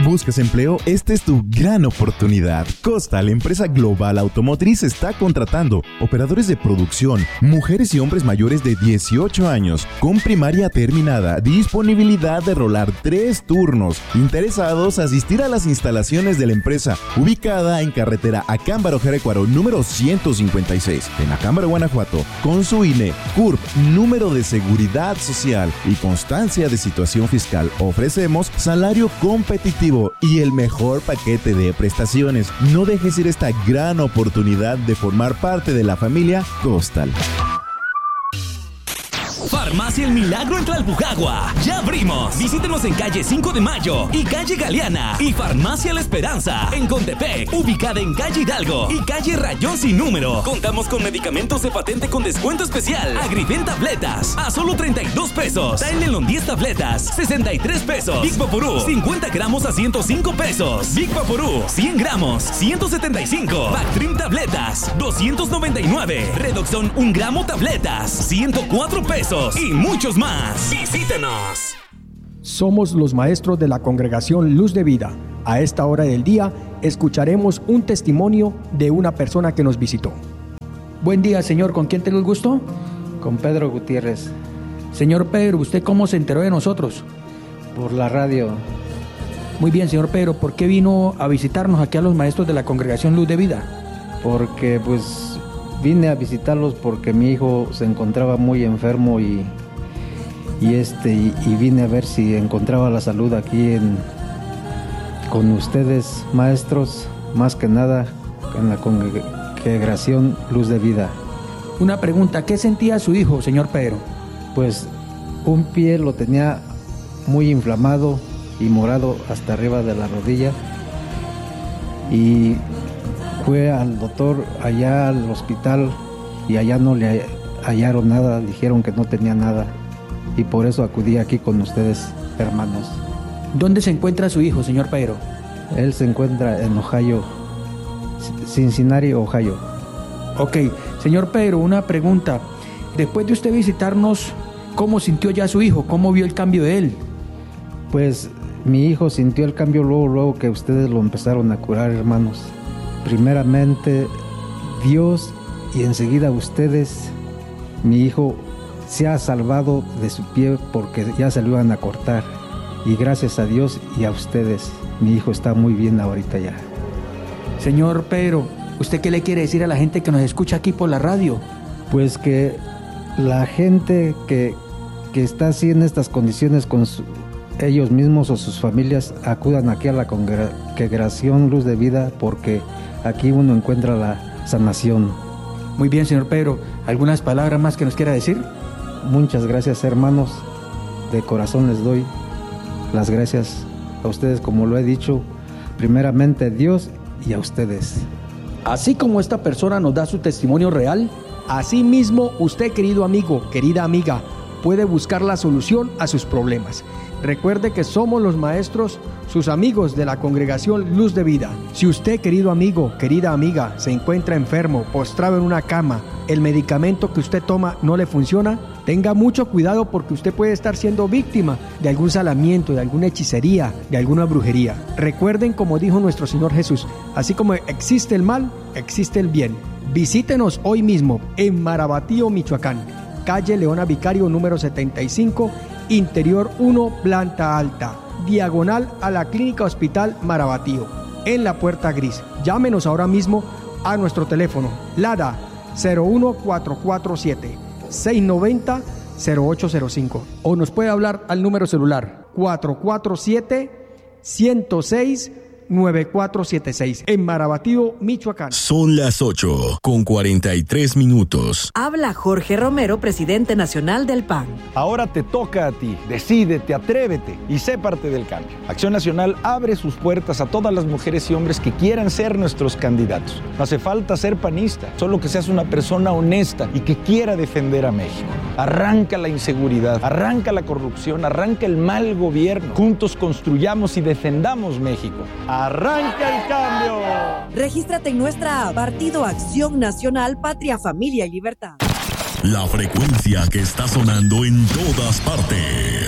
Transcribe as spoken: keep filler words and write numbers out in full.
¿Buscas empleo? Esta es tu gran oportunidad. Costa, la empresa global automotriz, está contratando operadores de producción, mujeres y hombres mayores de dieciocho años, con primaria terminada, disponibilidad de rolar tres turnos, interesados asistir a las instalaciones de la empresa, ubicada en carretera Acámbaro Jerecuaro número ciento cincuenta y seis, en Acámbaro, Guanajuato, con su I N E, C U R P, número de seguridad social y constancia de situación fiscal. Ofrecemos salario competitivo y el mejor paquete de prestaciones. No dejes ir esta gran oportunidad de formar parte de la familia Costal. Farmacia El Milagro en Tlalpujagua. ¡Ya abrimos! Visítenos en calle cinco de mayo y calle Galeana. Y Farmacia La Esperanza en Contepec, ubicada en calle Hidalgo y calle Rayón Sin Número. Contamos con medicamentos de patente con descuento especial. Agrifen tabletas a solo treinta y dos pesos. Tylenol diez tabletas, sesenta y tres pesos. Big Vaporú, cincuenta gramos a ciento cinco pesos. Big Vaporú, cien gramos, ciento setenta y cinco. Bactrim tabletas, doscientos noventa y nueve. Redoxon un gramo tabletas, ciento cuatro pesos. Y muchos más. Visítenos. Somos los maestros de la Congregación Luz de Vida. A esta hora del día escucharemos un testimonio de una persona que nos visitó. Buen día, señor. ¿Con quién tengo el gusto? Con Pedro Gutiérrez. Señor Pedro, ¿usted cómo se enteró de nosotros? Por la radio. Muy bien, señor Pedro. ¿Por qué vino a visitarnos aquí a los maestros de la Congregación Luz de Vida? Porque pues vine a visitarlos porque mi hijo se encontraba muy enfermo y, y, este, y, y vine a ver si encontraba la salud aquí en, con ustedes, maestros, más que nada en la Congregación Luz de Vida. Una pregunta, ¿qué sentía su hijo, señor Pedro? Pues un pie lo tenía muy inflamado y morado hasta arriba de la rodilla y fue al doctor allá al hospital y allá no le hallaron nada, dijeron que no tenía nada y por eso acudí aquí con ustedes, hermanos. ¿Dónde se encuentra su hijo, señor Pedro? Él se encuentra en Ohio, Cincinnati, Ohio. Ok, señor Pedro, una pregunta. Después de usted visitarnos, ¿cómo sintió ya su hijo? ¿Cómo vio el cambio de él? Pues mi hijo sintió el cambio luego, luego que ustedes lo empezaron a curar, hermanos. Primeramente Dios y enseguida ustedes. Mi hijo se ha salvado de su pie porque ya se lo iban a cortar y gracias a Dios y a ustedes mi hijo está muy bien ahorita ya. Señor Pedro, ¿usted qué le quiere decir a la gente que nos escucha aquí por la radio? Pues que la gente que, que está así en estas condiciones con su, ellos mismos o sus familias acudan aquí a la Congregación Luz de Vida porque aquí uno encuentra la sanación. Muy bien, señor Pedro. ¿Algunas palabras más que nos quiera decir? Muchas gracias, hermanos. De corazón les doy las gracias a ustedes, como lo he dicho, primeramente a Dios y a ustedes. Así como esta persona nos da su testimonio real, así mismo usted, querido amigo, querida amiga, puede buscar la solución a sus problemas. Recuerde que somos los maestros, sus amigos de la Congregación Luz de Vida. Si usted, querido amigo, querida amiga, se encuentra enfermo, postrado en una cama, el medicamento que usted toma no le funciona, tenga mucho cuidado porque usted puede estar siendo víctima de algún salamiento, de alguna hechicería, de alguna brujería. Recuerden, como dijo nuestro Señor Jesús, así como existe el mal, existe el bien. Visítenos hoy mismo en Marabatío, Michoacán, calle Leona Vicario número setenta y cinco, Interior uno, planta alta, diagonal a la Clínica Hospital Marabatío, en la Puerta Gris. Llámenos ahora mismo a nuestro teléfono LADA cero uno cuatro cuatro siete, seis nueve cero, cero ocho cero cinco o nos puede hablar al número celular cuatro cuatro siete, uno cero seis, nueve cuatro siete seis en Marabatío, Michoacán. Son las ocho con cuarenta y tres minutos. Habla Jorge Romero, presidente nacional del P A N. Ahora te toca a ti. Decídete, atrévete y sé parte del cambio. Acción Nacional abre sus puertas a todas las mujeres y hombres que quieran ser nuestros candidatos. No hace falta ser panista, solo que seas una persona honesta y que quiera defender a México. Arranca la inseguridad, arranca la corrupción, arranca el mal gobierno. Juntos construyamos y defendamos México. ¡Arranca el cambio! Regístrate en nuestra app Partido Acción Nacional, Patria, Familia y Libertad. La frecuencia que está sonando en todas partes.